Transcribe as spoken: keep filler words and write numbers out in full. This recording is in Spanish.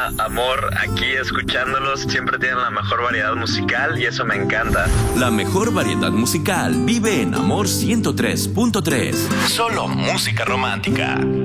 nada, amor, aquí escuchándolos, siempre tienen la mejor variedad musical y eso me encanta. La mejor variedad musical vive en Amor ciento tres punto tres. Solo música romántica.